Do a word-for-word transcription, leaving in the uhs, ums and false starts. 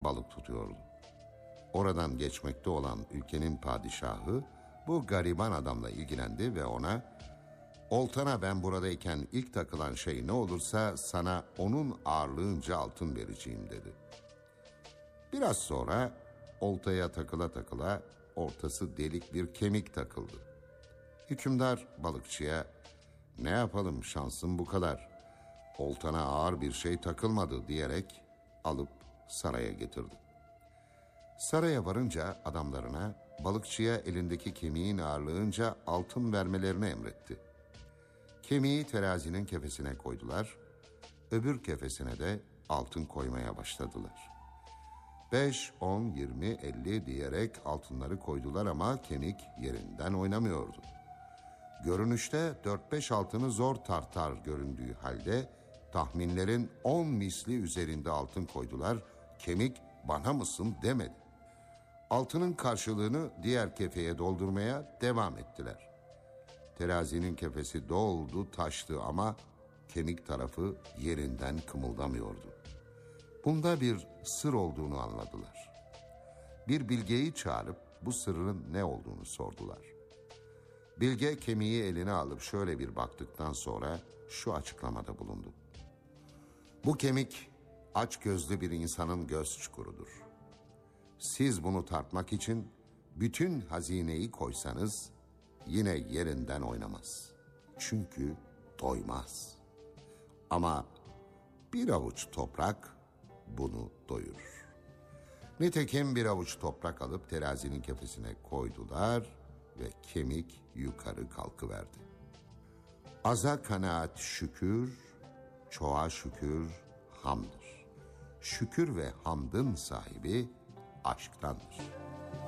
balık tutuyordu. Oradan geçmekte olan ülkenin padişahı bu gariban adamla ilgilendi ve ona "Oltana ben buradayken ilk takılan şey ne olursa sana onun ağırlığınca altın vereceğim" dedi. Biraz sonra oltaya takıla takıla ortası delik bir kemik takıldı. Hükümdar balıkçıya "Ne yapalım, şansım bu kadar. Oltana ağır bir şey takılmadı" diyerek alıp saraya getirdi. Saraya varınca adamlarına balıkçıya elindeki kemiğin ağırlığınca altın vermelerini emretti. Kemiği terazinin kefesine koydular, öbür kefesine de altın koymaya başladılar. Beş, on, yirmi, elli diyerek altınları koydular ama kemik yerinden oynamıyordu. Görünüşte dört beş altını zor tartar göründüğü halde tahminlerin on misli üzerinde altın koydular, kemik "bana mısın" demedi. Altının karşılığını diğer kefeye doldurmaya devam ettiler. Terazinin kefesi doldu taştı ama kemik tarafı yerinden kımıldamıyordu. Bunda bir sır olduğunu anladılar. Bir bilgeyi çağırıp bu sırrın ne olduğunu sordular. Bilge kemiği eline alıp şöyle bir baktıktan sonra şu açıklamada bulundu: "Bu kemik aç gözlü bir insanın göz çukurudur. Siz bunu tartmak için bütün hazineyi koysanız yine yerinden oynamaz. Çünkü doymaz. Ama bir avuç toprak bunu doyurur." Nitekim bir avuç toprak alıp terazinin kefesine koydular ve kemik yukarı kalkıverdi. Aza kanaat şükür, çoğa şükür hamdır. Şükür ve hamdın sahibi aşktandır.